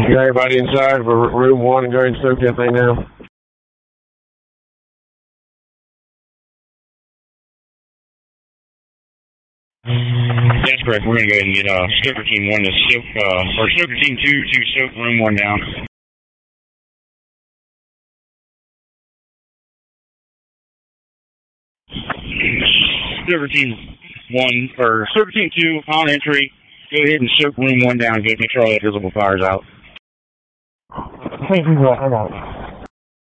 Got everybody inside for room 1 and go ahead and soak that thing now. That's correct. We're going to go ahead and get Stoker Team 1 to soak, or Stoker Team 2 to soak room 1 down. Stoker Team 1, or Stoker Team 2, on entry, go ahead and soak room 1 down. Make sure all that visible fire's out. Thank you, I'm out.